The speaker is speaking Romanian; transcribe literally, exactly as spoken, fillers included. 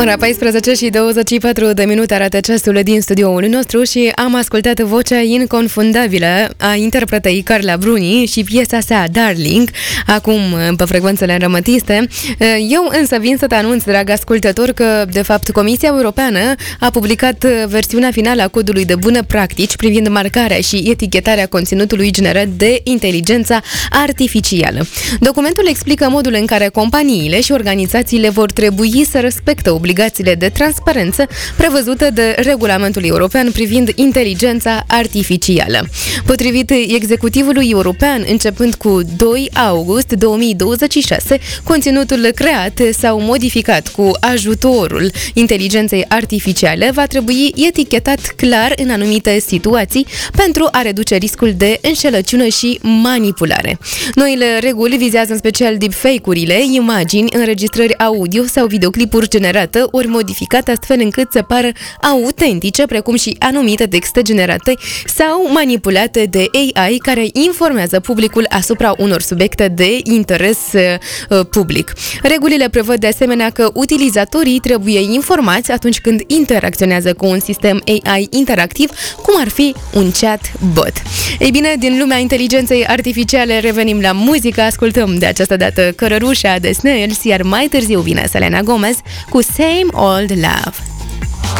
Ora paisprezece și douăzeci și patru de minute arată ceasul din studioul nostru și am ascultat vocea inconfundabilă a interpretei Carla Bruni și piesa sa Darling, acum pe frecvențele înrămătiste. Eu însă vin să te anunț, drag ascultător, că de fapt Comisia Europeană a publicat versiunea finală a codului de bună practici privind marcarea și etichetarea conținutului generat de inteligența artificială. Documentul explică modul în care companiile și organizațiile vor trebui să respecte obligațiile de transparență prevăzute de Regulamentul European privind inteligența artificială. Potrivit executivului european, începând cu doi august două mii douăzeci și șase, conținutul creat sau modificat cu ajutorul inteligenței artificiale va trebui etichetat clar în anumite situații pentru a reduce riscul de înșelăciune și manipulare. Noile reguli vizează în special deepfake-urile, imagini, înregistrări audio sau videoclipuri generate ori modificate astfel încât să pară autentice, precum și anumite texte generate sau manipulate de A I care informează publicul asupra unor subiecte de interes uh, public. Regulile prevăd de asemenea că utilizatorii trebuie informați atunci când interacționează cu un sistem A I interactiv, cum ar fi un chat bot. Ei bine, din lumea inteligenței artificiale revenim la muzică, ascultăm de această dată Cărărușa de Snails, iar mai târziu vine Selena Gomez cu Same Old Love.